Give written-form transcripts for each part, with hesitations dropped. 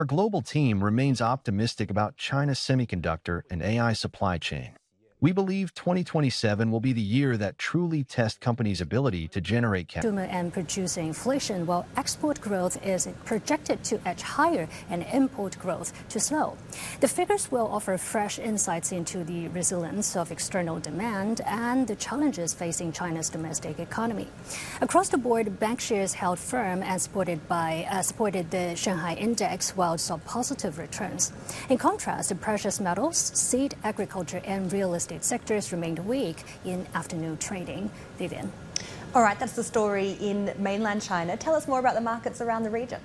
Our global team remains optimistic about China's semiconductor and AI supply chain. We believe 2027 will be the year that truly tests companies' ability to generate cash. Consumer and producer inflation, while export growth is projected to edge higher and import growth to slow. The figures will offer fresh insights into the resilience of external demand and the challenges facing China's domestic economy. Across the board, bank shares held firm and supported the Shanghai Index, while it saw positive returns. In contrast, the precious metals, seed, agriculture, and real estate sectors remained weak in afternoon trading. Vivian. All right, that's the story in mainland China. Tell us more about the markets around the region.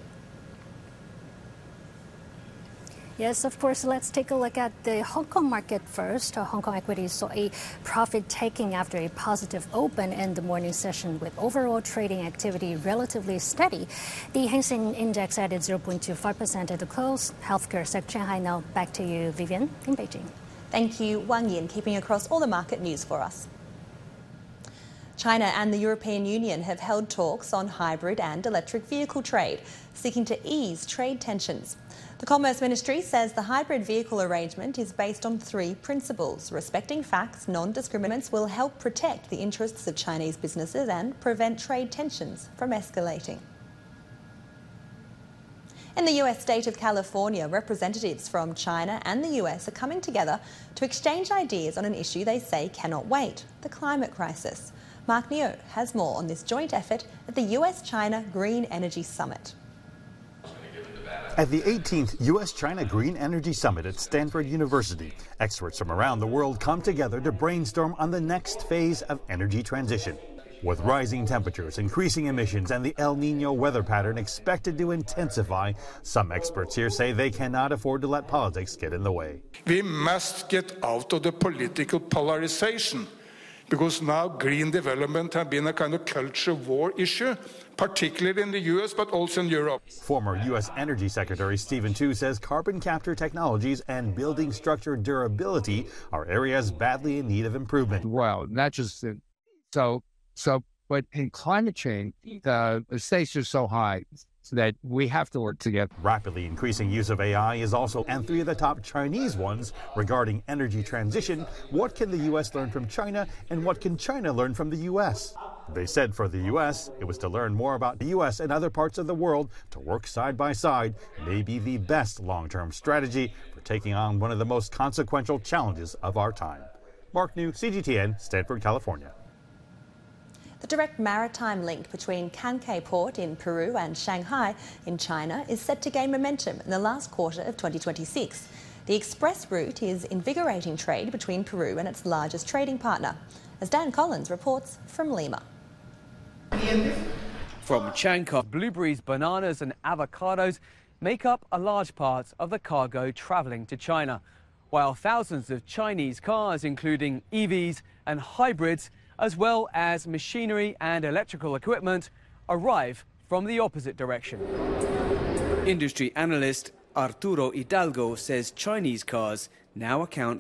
Yes, of course. Let's take a look at the Hong Kong market first. Hong Kong equities saw a profit taking after a positive open in the morning session, with overall trading activity relatively steady. The Hang Seng Index added 0.25% at the close. Healthcare sector Shanghai. Now back to you, Vivian, in Beijing. Thank you, Wang Yin, keeping across all the market news for us. China and the European Union have held talks on hybrid and electric vehicle trade, seeking to ease trade tensions. The Commerce Ministry says the hybrid vehicle arrangement is based on 3 principles. Respecting facts, non-discriminations will help protect the interests of Chinese businesses and prevent trade tensions from escalating. In the US state of California, representatives from China and the US are coming together to exchange ideas on an issue they say cannot wait: the climate crisis. Mark Neo has more on this joint effort at the US-China Green Energy Summit. At the 18th U.S.-China Green Energy Summit at Stanford University, experts from around the world come together to brainstorm on the next phase of energy transition. With rising temperatures, increasing emissions, and the El Nino weather pattern expected to intensify, some experts here say they cannot afford to let politics get in the way. We must get out of the political polarization, because now green development has been a kind of culture war issue, particularly in the US, but also in Europe. Former U.S. Energy Secretary Stephen Chu says carbon capture technologies and building structure durability are areas badly in need of improvement. Well, not just but in climate change, the stakes are so high that we have to work together. Rapidly increasing use of AI is also, and 3 of the top Chinese ones regarding energy transition. What can the U.S. learn from China, and what can China learn from the U.S.? They said for the U.S., it was to learn more about the U.S. and other parts of the world to work side by side may be the best long-term strategy for taking on one of the most consequential challenges of our time. Mark New, CGTN, Stanford, California. The direct maritime link between Kankei Port in Peru and Shanghai in China is set to gain momentum in the last quarter of 2026. The express route is invigorating trade between Peru and its largest trading partner, as Dan Collins reports from Lima. From Shanghai, blueberries, bananas and avocados make up a large part of the cargo travelling to China, while thousands of Chinese cars, including EVs and hybrids, as well as machinery and electrical equipment, arrive from the opposite direction. Industry analyst Arturo Hidalgo says Chinese cars now account